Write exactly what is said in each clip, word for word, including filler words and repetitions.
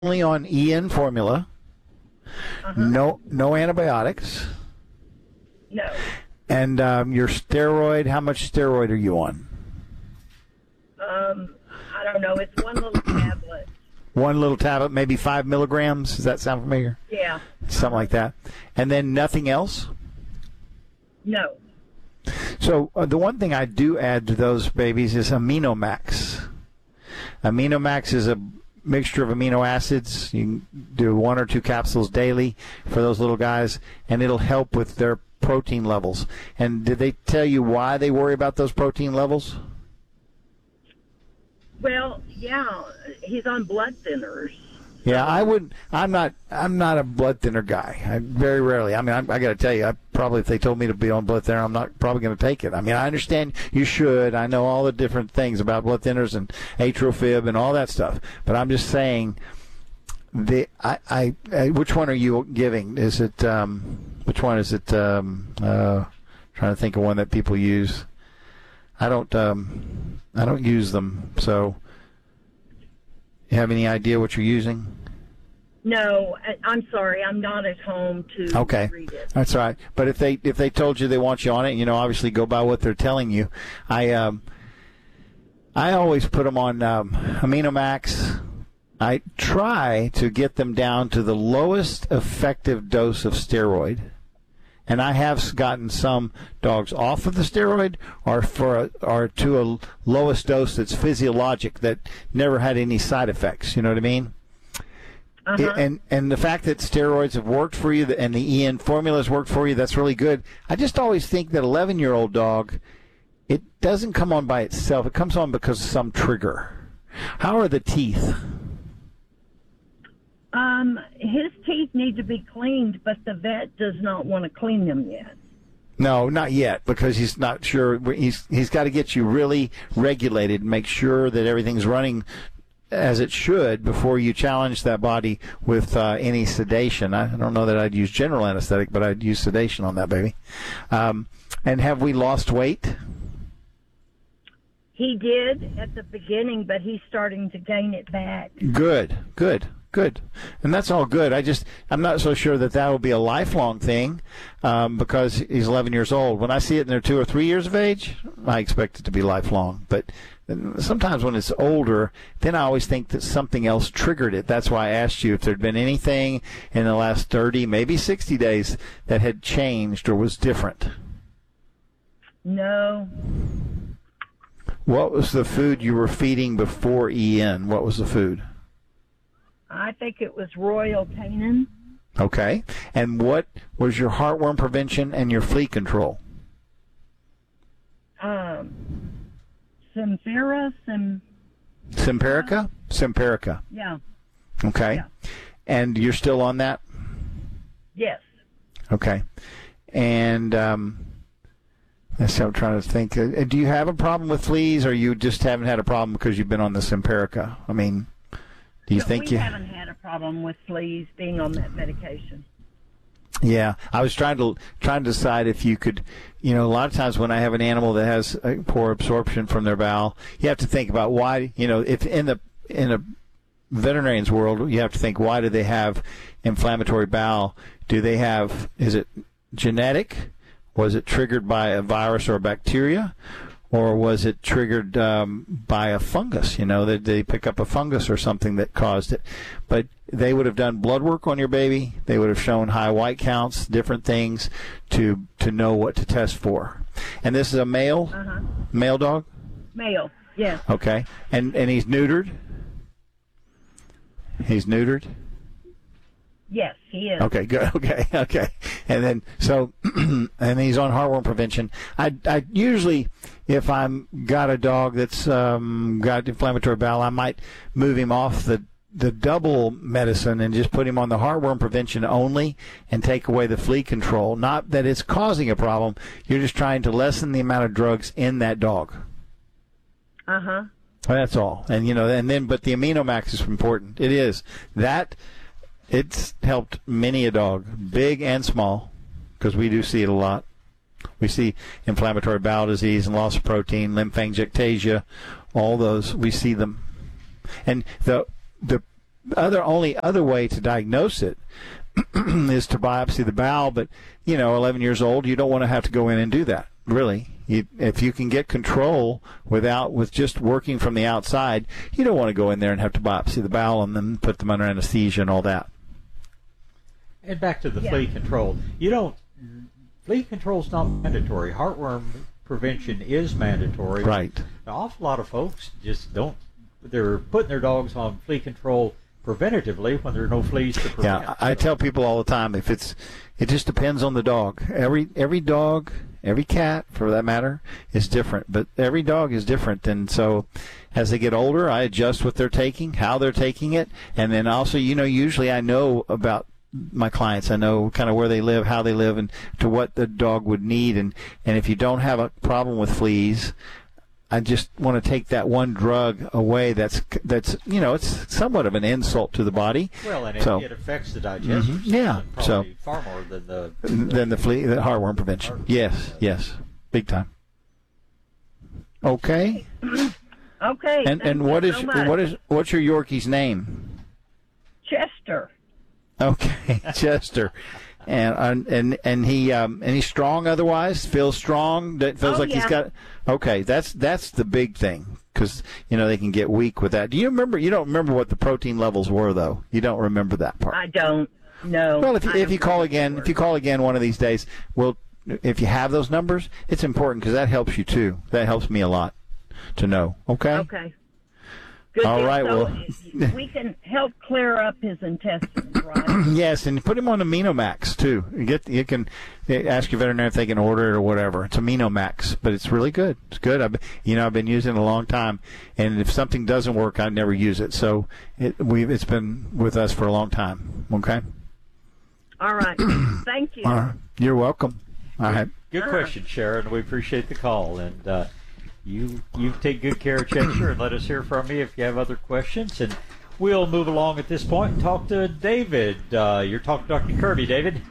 only on E N formula. Uh-huh. No, no antibiotics. No. And um, your steroid, how much steroid are you on? Um, I don't know. It's one little tablet. One little tablet, maybe five milligrams. Does that sound familiar? Yeah. Something like that. And then nothing else? No. So uh, the one thing I do add to those babies is AminoMax. AminoMax is a mixture of amino acids. You can do one or two capsules daily for those little guys, and it'll help with their protein levels. And did they tell you why they worry about those protein levels? Well, yeah, he's on blood thinners. Yeah, I wouldn't. I'm not. I'm not a blood thinner guy. I very rarely. I mean, I, I got to tell you, I probably if they told me to be on blood thinner, I'm not probably going to take it. I mean, I understand you should. I know all the different things about blood thinners and atrial fib and all that stuff. But I'm just saying, the I, I, I which one are you giving? Is it um, which one is it? Um, uh, trying to think of one that people use. I don't. Um, I don't use them. So, you have any idea what you're using? No, I, I'm sorry. I'm not at home to okay. read it. That's all right. But if they if they told you they want you on it, you know, obviously go by what they're telling you. I um, I always put them on um, AminoMax. I try to get them down to the lowest effective dose of steroid. And I have gotten some dogs off of the steroid or for a, or to a lowest dose that's physiologic that never had any side effects. You know what I mean? Uh-huh. It, and and the fact that steroids have worked for you and the E N formulas worked for you, that's really good. I just always think that eleven-year-old dog, it doesn't come on by itself. It comes on because of some trigger. How are the teeth? Um, his teeth need to be cleaned, but the vet does not want to clean them yet. No, not yet, because he's not sure. He's he's got to get you really regulated and make sure that everything's running as it should before you challenge that body with uh, any sedation. I don't know that I'd use general anesthetic, but I'd use sedation on that baby. Um, and have we lost weight? He did at the beginning, but he's starting to gain it back. Good, good. Good. And that's all good. I just, I'm not so sure that that will be a lifelong thing um, because he's eleven years old. When I see it in their two or three years of age, I expect it to be lifelong. But sometimes when it's older, then I always think that something else triggered it. That's why I asked you if there'd been anything in the last thirty, maybe sixty days that had changed or was different. No. What was the food you were feeding before E N? What was the food? I think it was Royal Canin. Okay. And what was your heartworm prevention and your flea control? Um, Simpera, Sim... Simparica? Simparica. Yeah. Okay. Yeah. And you're still on that? Yes. Okay. And um, that's what I'm trying to think. Uh, do you have a problem with fleas, or you just haven't had a problem because you've been on the Simparica? I mean... Do you no, think we you haven't had a problem with fleas being on that medication. Yeah, I was trying to trying to decide if you could, you know, a lot of times when I have an animal that has a poor absorption from their bowel, you have to think about why, you know, if in the in a veterinarian's world, you have to think, why do they have inflammatory bowel? Do they have, is it genetic? Was it triggered by a virus or a bacteria? Or was it triggered um, by a fungus? You know, that they pick up a fungus or something that caused it. But they would have done blood work on your baby. They would have shown high white counts, different things to to know what to test for. And this is a male, uh-huh. male dog? Male, yes. Okay. And and he's neutered? He's neutered? Yes, he is. Okay, good. Okay, okay. And then, so, and he's on heartworm prevention. I, I usually, if I'm got a dog that's um, got inflammatory bowel, I might move him off the the double medicine and just put him on the heartworm prevention only and take away the flea control. Not that it's causing a problem. You're just trying to lessen the amount of drugs in that dog. Uh-huh. That's all. And, you know, and then, but the AminoMax is important. It is. That... It's helped many a dog, big and small, because we do see it a lot. We see inflammatory bowel disease and loss of protein, lymphangiectasia, all those. We see them. And the the The other only other way to diagnose it is to biopsy the bowel, but you know, eleven years old, you don't want to have to go in and do that. Really, you, if you can get control without with just working from the outside, you don't want to go in there and have to biopsy the bowel and then put them under anesthesia and all that. And back to the Yeah. flea control, you don't. Flea control is not mandatory. Heartworm prevention is mandatory. Right. An awful lot of folks just don't. They're putting their dogs on flea control preventatively when there are no fleas to prevent. Yeah, I I tell people all the time, if it's, it just depends on the dog. Every every dog, every cat, for that matter, is different. But every dog is different, and so as they get older, I adjust what they're taking, how they're taking it, and then also, you know, usually I know about my clients. I know kind of where they live, how they live, and to what the dog would need. And and if you don't have a problem with fleas, I just want to take that one drug away. That's that's you know, it's somewhat of an insult to the body. Well, and it, So- it affects the digestive Mhm, system yeah, probably so- far more than the. Than the flea, the heartworm prevention. Yes, yes, big time. Okay. Okay. And thank and you what is so much. what is what's your Yorkie's name? Chester? Okay, Chester. And and and he um and he's strong otherwise. Feels strong. That feels Oh, like he's yeah. got. Okay, that's that's the big thing, because you know they can get weak with that. Do you remember? You don't remember what the protein levels were, though. You don't remember that part. I don't know. Well, if you, I if you don't call know again, the if you call again one of these days, we'll. If you have those numbers, it's important because that helps you too. That helps me a lot to know. Okay. Okay. Good All deal. right, So well- we can help clear up his intestines, right? Yes, and put him on Aminomax too. You get you can ask your veterinarian if they can order it or whatever. It's Aminomax, but it's really good. It's good. I've you know I've been using it a long time, and if something doesn't work, I never use it. So it we it's been with us for a long time. Okay. All right. Thank you. All right. You're welcome. All right. Good question, Sharon. We appreciate the call, and uh, you you take good care of Chester, and let us hear from you if you have other questions. And we'll move along at this point and talk to David. Uh, you're talking to Doctor Kirby, David.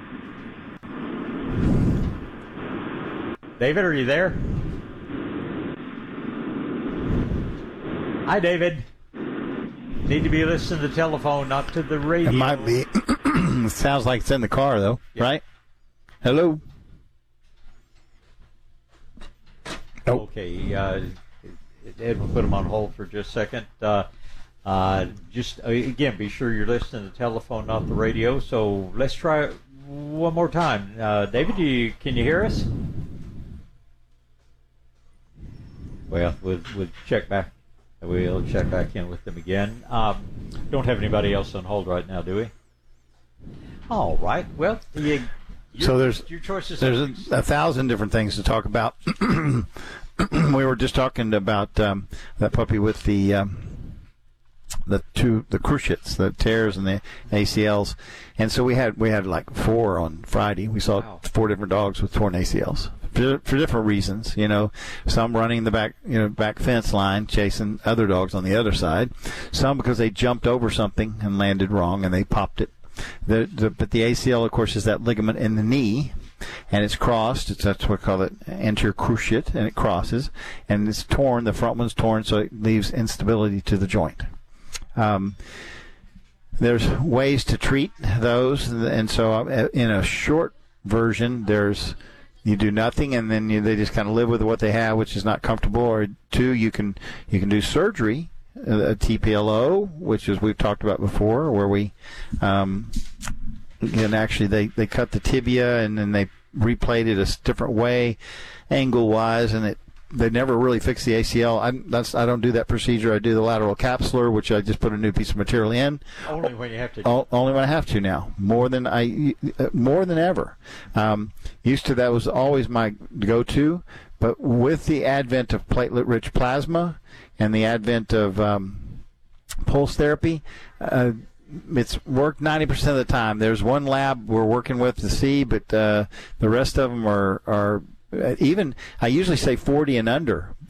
David, are you there? Hi, David. Need to be listening to the telephone, not to the radio. It might be. It sounds like it's in the car though, Yeah. right? Hello. Nope. Okay, uh, Ed will put him on hold for just a second. Uh, uh, just uh, again, be sure you're listening to the telephone, not the radio. So let's try it one more time. Uh, David, do you, can you hear us? Well, we'll, we'll check back. We'll check back in with them again. Um, don't have anybody else on hold right now, do we? All right. Well, you, your, So there's your choices. There's a, a thousand different things to talk about. We were just talking about um, that puppy with the um, the two the cruciates, the tears and the A C Ls, and so we had we had like four on Friday. We saw Wow. four different dogs with torn A C Ls for, for different reasons. You know, some running the back you know back fence line, chasing other dogs on the other side. Some because they jumped over something and landed wrong and they popped it. The, the, but the A C L, of course, is that ligament in the knee, and it's crossed. It's, that's what we call it anterior cruciate, and it crosses, and it's torn. The front one's torn, so it leaves instability to the joint. Um, there's ways to treat those, and so in a short version, there's you do nothing, and then you, they just kind of live with what they have, which is not comfortable. Or two, you can you can do surgery. A T P L O, which is we've talked about before, where we um, and actually they, they cut the tibia and then they replayed it a different way, angle wise, and it they never really fix the A C L. I that's I don't do that procedure. I do the lateral capsular, which I just put a new piece of material in. Only when you have to. O- only when I have to now, more than I more than ever. Um, used to that was always my go-to, but with the advent of platelet-rich plasma and the advent of um, pulse therapy, uh, it's worked ninety percent of the time. There's one lab we're working with to see, but uh, the rest of them are, are even, I usually say forty and under.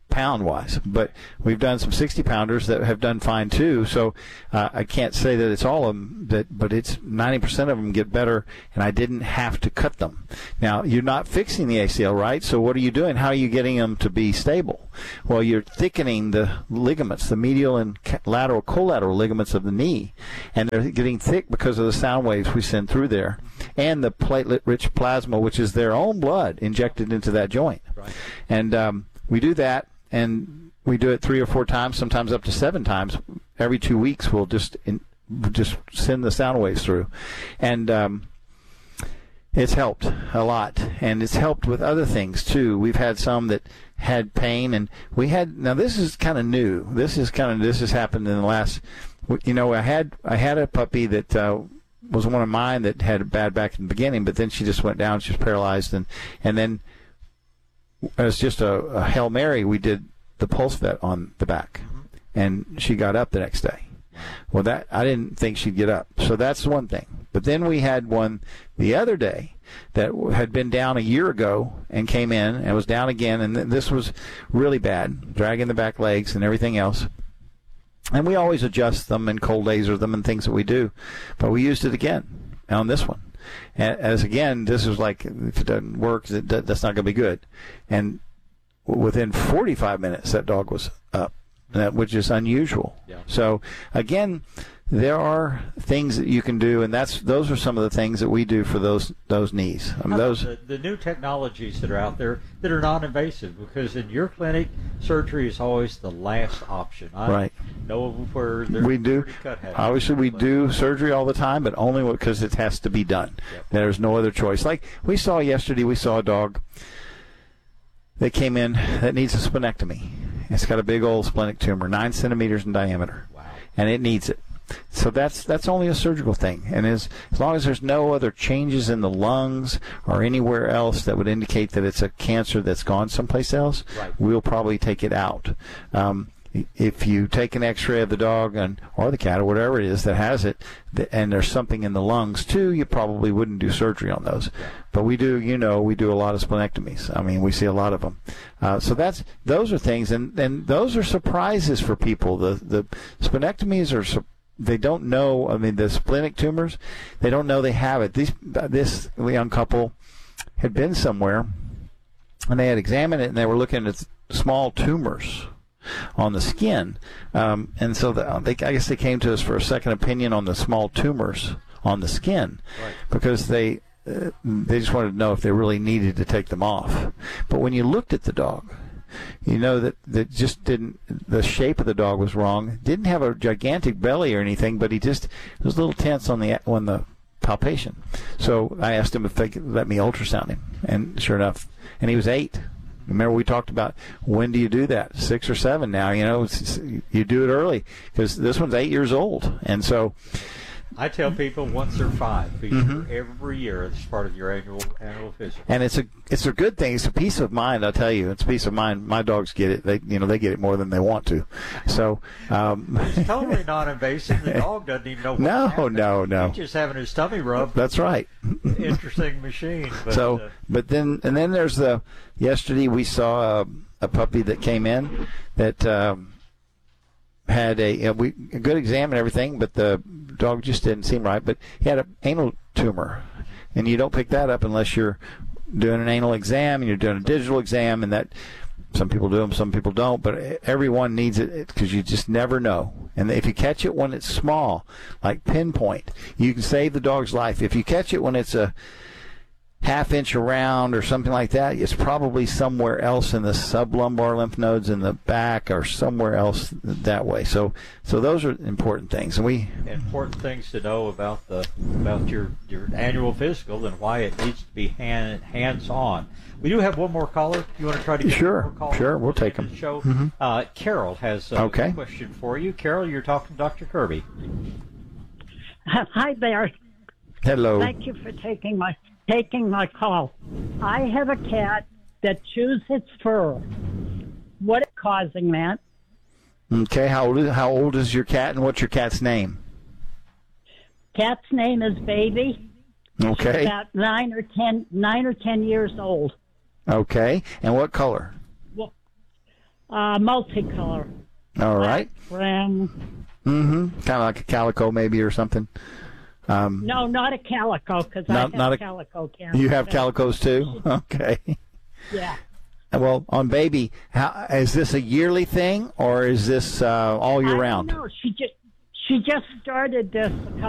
pound wise, but we've done some sixty pounders that have done fine too. So uh, I can't say that it's all of them, that, but it's ninety percent of them get better, and I didn't have to cut them. Now, you're not fixing the A C L, right? So what are you doing? How are you getting them to be stable? Well, you're thickening the ligaments, the medial and lateral, collateral ligaments of the knee, and they're getting thick because of the sound waves we send through there, and the platelet-rich plasma, which is their own blood injected into that joint. Right. And um, we do that. And we do it three or four times, sometimes up to seven times. Every two weeks, we'll just in, just send the sound waves through, and um, it's helped a lot. And it's helped with other things too. We've had some that had pain, and we had. Now this is kind of new. This is kind of this has happened in the last. You know, I had I had a puppy that uh, was one of mine that had a bad back in the beginning, but then she just went down. She was paralyzed, and and then. As just a, a Hail Mary, we did the pulse vet on the back, and she got up the next day. Well, that I didn't think she'd get up, so that's one thing. But then we had one the other day that had been down a year ago and came in and was down again, and this was really bad, dragging the back legs and everything else. And we always adjust them and cold laser them and things that we do, but we used it again on this one. As again, this is like, if it doesn't work, that's not going to be good. And within forty-five minutes, that dog was up, which is unusual. Yeah. So again, there are things that you can do, and that's those are some of the things that we do for those those knees. I mean, those the, the new technologies that are out there that are non-invasive, because in your clinic, surgery is always the last option. I right. know where we do. Obviously, we do surgery all the time, but only because it has to be done. Yep. There's no other choice. Like we saw yesterday, we saw a dog that came in that needs a splenectomy. It's got a big old splenic tumor, nine centimeters in diameter, wow. and it needs it. So that's that's only a surgical thing, and as as long as there's no other changes in the lungs or anywhere else that would indicate that it's a cancer that's gone someplace else, right. we'll probably take it out. Um, if you take an X-ray of the dog and or the cat or whatever it is that has it, and there's something in the lungs too, you probably wouldn't do surgery on those. But we do, you know, we do a lot of splenectomies. I mean, we see a lot of them. Uh, so that's those are things, and and those are surprises for people. The the splenectomies are. They don't know, I mean, the splenic tumors, they don't know they have it. These, this young couple had been somewhere, and they had examined it, and they were looking at small tumors on the skin. Um, and so the, they, I guess they came to us for a second opinion on the small tumors on the skin, right. because they, uh, they just wanted to know if they really needed to take them off. But when you looked at the dog, you know that that just didn't. The shape of the dog was wrong. Didn't have a gigantic belly or anything, but he just was a little tense on the on the palpation. So I asked him if they could let me ultrasound him, and sure enough, and he was eight. Remember we talked about when do you do that? Six or seven now. You know, it's, it's, you do it early because this one's eight years old, and so. I tell people once they're five, be mm-hmm. sure every year it's part of your annual annual physical. And it's a it's a good thing. It's a peace of mind. I'll tell you, it's peace of mind. My dogs get it. They you know they get it more than they want to. So um, it's totally non-invasive. The dog doesn't even know. What no, happened. no, no. He's just having his tummy rubbed. That's right. Interesting machine. But, so, uh, but then and then there's the yesterday we saw a, a puppy that came in that. Um, had a, a, we, a good exam and everything, but the dog just didn't seem right. But he had an anal tumor, and you don't pick that up unless you're doing an anal exam and you're doing a digital exam, and that some people do them, some people don't, but everyone needs it because you just never know. And if you catch it when it's small, like pinpoint, you can save the dog's life. If you catch it when it's a half inch around or something like that, it's probably somewhere else in the sublumbar lymph nodes in the back or somewhere else that way. So so those are important things. And we important things to know about the about your, your annual physical and why it needs to be hand hands on. We do have one more caller. You want to try to get sure, one more caller? Sure, we'll take them. The show. Mm-hmm. Uh, Carol has a okay. question for you. Carol, you're talking to Doctor Kirby. Hi there. Hello. Thank you for taking my taking my call. I have a cat that chews its fur. What is causing that? Okay, how old is, how old is your cat, and what's your cat's name? Cat's name is Baby. Okay. She's about nine or ten, nine or ten years old. Okay, and what color? Well, Uh, multicolor. All right. Brown. Mm-hmm. Kind of like a calico, maybe, or something. Um, No, not a calico, because I Not- have not a- calico cats. you have calicos too? Okay. Yeah. Well, on baby, how, is this a yearly thing or is this uh, all year I round? don't know. She just she just started this a couple